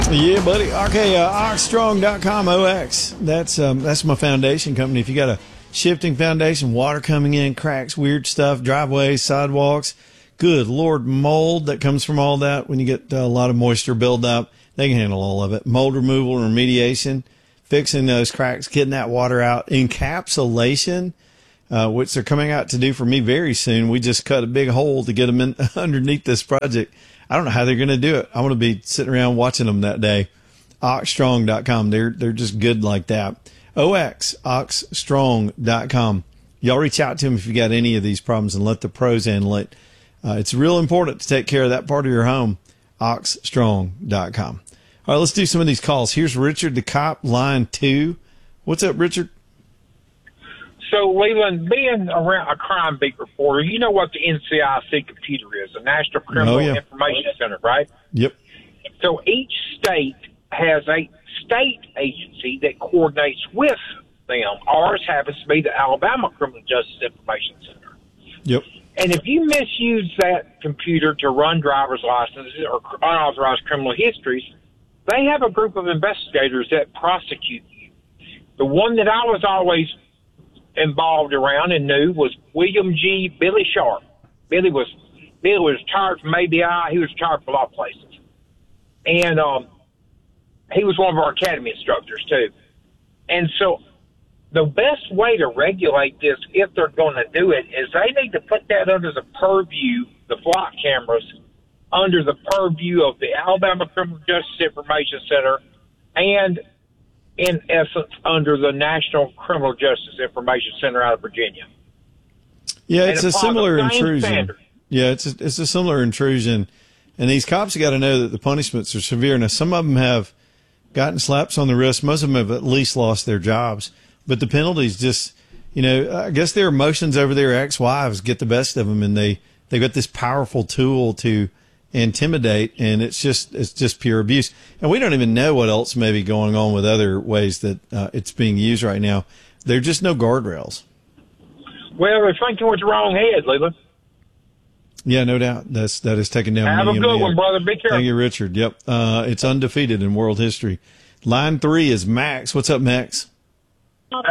Yeah, buddy. Okay, oxstrong.com, OX. That's my foundation company. If you got a shifting foundation, water coming in, cracks, weird stuff, driveways, sidewalks, good Lord, mold that comes from all that when you get a lot of moisture buildup, they can handle all of it. Mold removal and remediation, fixing those cracks, getting that water out, encapsulation, which they're coming out to do for me very soon. We just cut a big hole to get them in underneath this project. I don't know how they're going to do it. I want to be sitting around watching them that day. Oxstrong.com. They're just good like that. oxstrong.com. Y'all reach out to them if you got any of these problems and let the pros handle it. It's real important to take care of that part of your home. oxstrong.com. All right, let's do some of these calls. Here's Richard the cop, line 2. What's up, Richard? So, Leland, being a crime beat reporter, you know what the NCIC computer is, the National Criminal Information Center, right? Yep. So each state has a state agency that coordinates with them. Ours happens to be the Alabama Criminal Justice Information Center. Yep. And if you misuse that computer to run driver's licenses or unauthorized criminal histories, they have a group of investigators that prosecute you. The one that I was always involved around and knew was William G. Billy Sharp. Billy was charged from ABI. He was charged for a lot of places. And he was one of our academy instructors, too. And so the best way to regulate this, if they're going to do it, is they need to put that under the purview, the flock cameras, under the purview of the Alabama Criminal Justice Information Center and, in essence, under the National Criminal Justice Information Center out of Virginia. Yeah, it's a similar intrusion. Yeah, it's a similar intrusion. And these cops have got to know that the punishments are severe. Now, some of them have gotten slaps on the wrist. Most of them have at least lost their jobs. But the penalties just, I guess their emotions over their ex-wives get the best of them, and they got this powerful tool to intimidate, and it's just pure abuse. And we don't even know what else may be going on with other ways that it's being used right now. There are just no guardrails. Well, they're thinking with the wrong head, Leland. Yeah, no doubt. That is taking down. Have a good one, brother. Be careful. Thank you, Richard. Yep. It's undefeated in world history. Line 3 is Max. What's up, Max? Hey,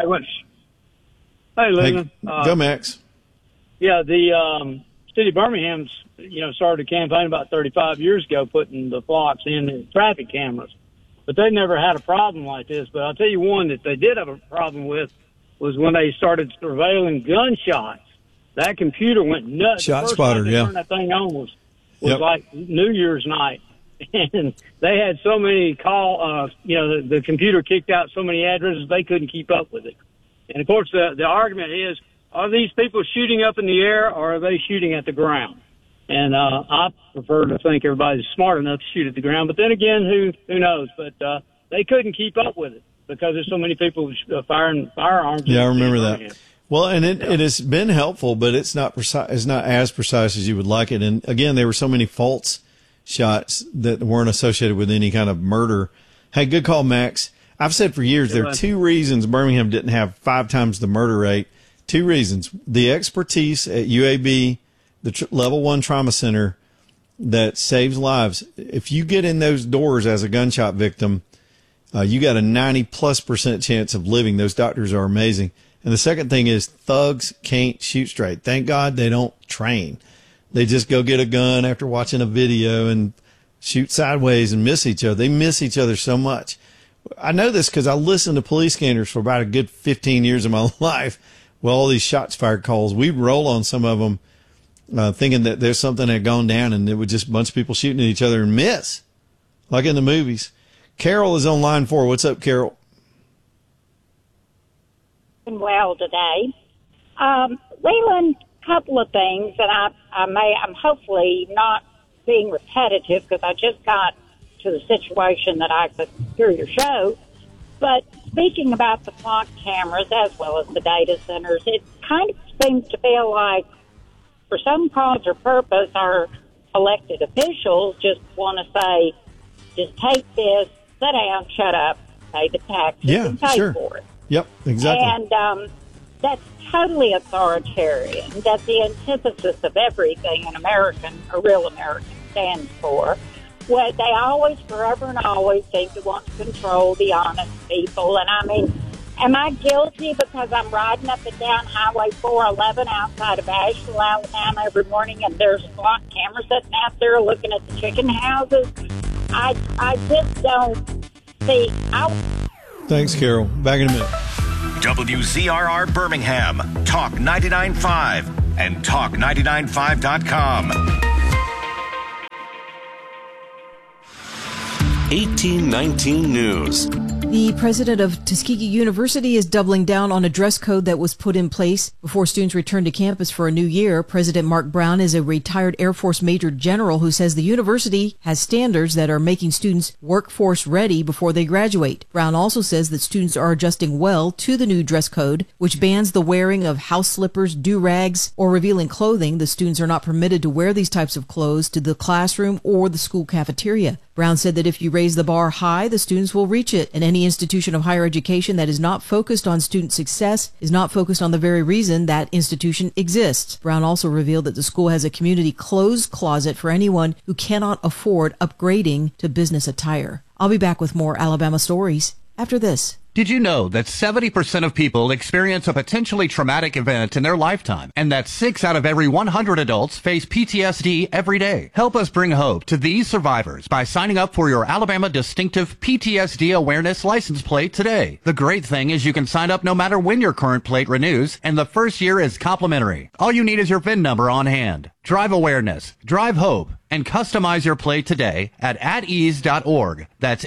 Leland. Go, Max. Yeah, the city of Birmingham's, started a campaign about 35 years ago putting the flocks in the traffic cameras. But they never had a problem like this. But I'll tell you one that they did have a problem with was when they started surveilling gunshots. That computer went nuts. Shot spotter, yeah. Turned that thing on was like New Year's night. And they had so many the computer kicked out so many addresses they couldn't keep up with it. And, of course, the argument is, are these people shooting up in the air or are they shooting at the ground? And I prefer to think everybody's smart enough to shoot at the ground. But then again, who knows? But they couldn't keep up with it because there's so many people firing firearms. Yeah, I remember that. Well, and it has been helpful, but it's not precise. It's not as precise as you would like it. And again, there were so many false shots that weren't associated with any kind of murder. Hey, good call, Max. I've said for years there are 2 reasons Birmingham didn't have 5 times the murder rate. 2 reasons: the expertise at UAB, the level 1 trauma center that saves lives. If you get in those doors as a gunshot victim, you got a 90+% chance of living. Those doctors are amazing. And the second thing is thugs can't shoot straight. Thank God they don't train. They just go get a gun after watching a video and shoot sideways and miss each other. They miss each other so much. I know this because I listened to police scanners for about a good 15 years of my life. Well, all these shots fired calls, we'd roll on some of them thinking that there's something that had gone down, and it was just a bunch of people shooting at each other and miss, like in the movies. Carol is on line 4. What's up, Carol? Well today. Leland, couple of things, and I'm hopefully not being repetitive because I just got to the situation that I could hear your show. But speaking about the flock cameras as well as the data centers, it kind of seems to feel like for some cause or purpose our elected officials just want to say, just take this, sit down, shut up, pay the taxes, and pay for it. Yep, exactly. And that's totally authoritarian. That's the antithesis of everything a real American stands for. well, they always, forever and always, seem to want to control the honest people. And I mean, am I guilty because I'm riding up and down Highway 411 outside of Asheville, Alabama every morning, and there's SWAT cameras sitting out there looking at the chicken houses? I just don't see. Thanks, Carol. Back in a minute. WZRR Birmingham, Talk 99.5 and Talk995.com. 1819 News. The president of Tuskegee University is doubling down on a dress code that was put in place before students return to campus for a new year. President Mark Brown is a retired Air Force Major General who says the university has standards that are making students workforce ready before they graduate. Brown also says that students are adjusting well to the new dress code, which bans the wearing of house slippers, do-rags, or revealing clothing. The students are not permitted to wear these types of clothes to the classroom or the school cafeteria. Brown said that if you raise the bar high, the students will reach it, and any institution of higher education that is not focused on student success is not focused on the very reason that institution exists. Brown also revealed that the school has a community clothes closet for anyone who cannot afford upgrading to business attire. I'll be back with more Alabama stories after this. Did you know that 70% of people experience a potentially traumatic event in their lifetime, and that 6 out of every 100 adults face PTSD every day? Help us bring hope to these survivors by signing up for your Alabama Distinctive PTSD Awareness license plate today. The great thing is you can sign up no matter when your current plate renews, and the first year is complimentary. All you need is your VIN number on hand. Drive awareness, drive hope, and customize your plate today at atease.org. That's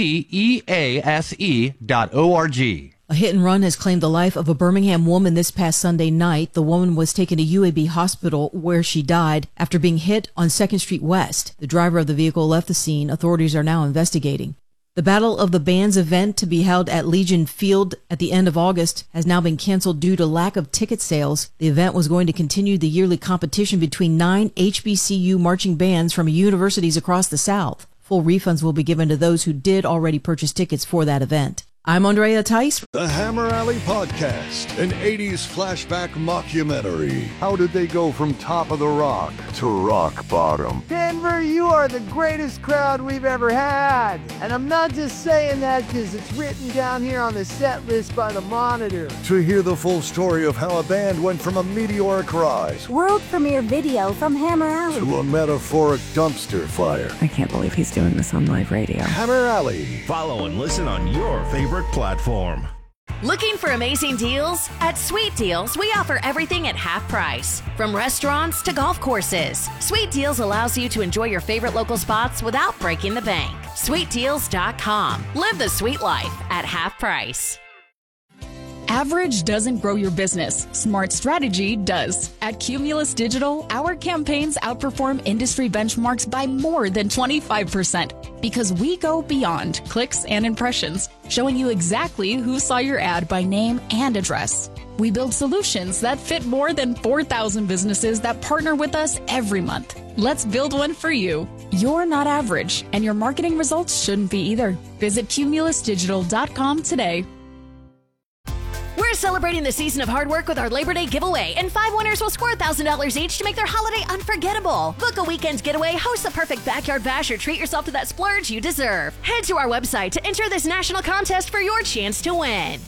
ATEASE.org. A hit and run has claimed the life of a Birmingham woman this past Sunday night. The woman was taken to UAB Hospital where she died after being hit on 2nd Street West. The driver of the vehicle left the scene. Authorities are now investigating. The Battle of the Bands event to be held at Legion Field at the end of August has now been canceled due to lack of ticket sales. The event was going to continue the yearly competition between 9 HBCU marching bands from universities across the South. Full refunds will be given to those who did already purchase tickets for that event. I'm Andrea Tice. The Hammer Alley Podcast, an 80s flashback mockumentary. How did they go from top of the rock to rock bottom? Denver, you are the greatest crowd we've ever had. And I'm not just saying that because it's written down here on the set list by the Monitor. To hear the full story of how a band went from a meteoric rise, world premiere video from Hammer Alley, to a metaphoric dumpster fire. I can't believe he's doing this on live radio. Hammer Alley. Follow and listen on your favorite platform. Looking for amazing deals? At Sweet Deals, we offer everything at half price. From restaurants to golf courses, Sweet Deals allows you to enjoy your favorite local spots without breaking the bank. SweetDeals.com. Live the sweet life at half price. Average doesn't grow your business. Smart strategy does. At Cumulus Digital, our campaigns outperform industry benchmarks by more than 25% because we go beyond clicks and impressions, showing you exactly who saw your ad by name and address. We build solutions that fit more than 4,000 businesses that partner with us every month. Let's build one for you. You're not average, and your marketing results shouldn't be either. Visit cumulusdigital.com today. We're celebrating the season of hard work with our Labor Day giveaway, and 5 winners will score $1,000 each to make their holiday unforgettable. Book a weekend getaway, host the perfect backyard bash, or treat yourself to that splurge you deserve. Head to our website to enter this national contest for your chance to win.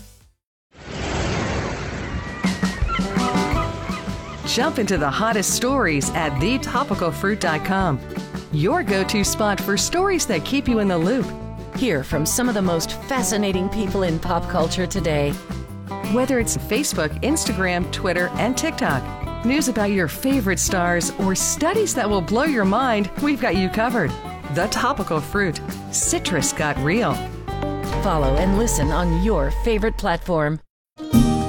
Jump into the hottest stories at thetopicalfruit.com. Your go-to spot for stories that keep you in the loop. Hear from some of the most fascinating people in pop culture today. Whether it's Facebook, Instagram, Twitter, and TikTok, news about your favorite stars, or studies that will blow your mind, we've got you covered. The Topical Fruit. Citrus got real. Follow and listen on your favorite platform.